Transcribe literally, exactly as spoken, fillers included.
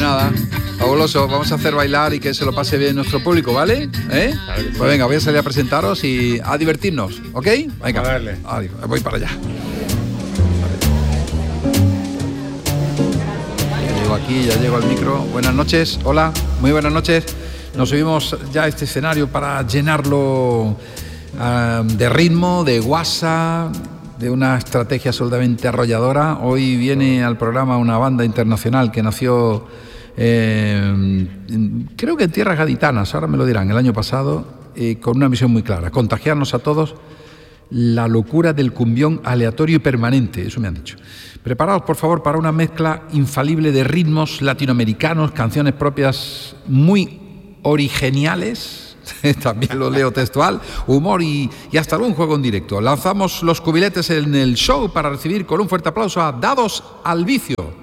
nada, fabuloso. Vamos a hacer bailar y que se lo pase bien nuestro público, ¿vale? ¿Eh? Claro que sí. Pues venga, voy a salir a presentaros y a divertirnos, ¿ok? Venga, a darle. Ay, voy para allá. Ya llego aquí, ya llego al micro. Buenas noches, hola, muy buenas noches. Nos subimos ya a este escenario para llenarlo uh, de ritmo, de guasa, de una estrategia absolutamente arrolladora. Hoy viene al programa una banda internacional que nació, eh, creo que en tierras gaditanas, ahora me lo dirán, el año pasado, eh, con una misión muy clara: contagiarnos a todos la locura del cumbión aleatorio y permanente, eso me han dicho. Preparaos, por favor, para una mezcla infalible de ritmos latinoamericanos, canciones propias muy originales, también lo leo textual, humor y, y hasta algún juego en directo. Lanzamos los cubiletes en el show para recibir con un fuerte aplauso a Dados al Vicio.